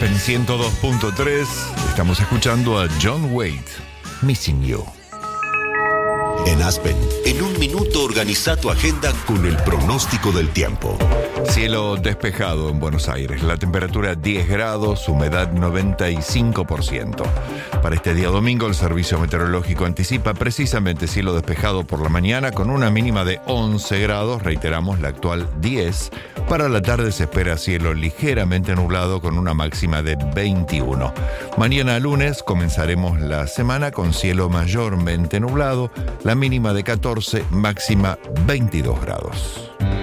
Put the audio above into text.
Aspen 102.3. Estamos escuchando a John Waite, Missing You. En Aspen, en un minuto organiza tu agenda con el pronóstico del tiempo. Cielo despejado en Buenos Aires, la temperatura 10 grados, humedad 95%. Para este día domingo el Servicio Meteorológico anticipa precisamente cielo despejado por la mañana con una mínima de 11 grados, reiteramos la actual 10. Para la tarde se espera cielo ligeramente nublado con una máxima de 21. Mañana lunes comenzaremos la semana con cielo mayormente nublado, la mínima de 14, máxima 22 grados.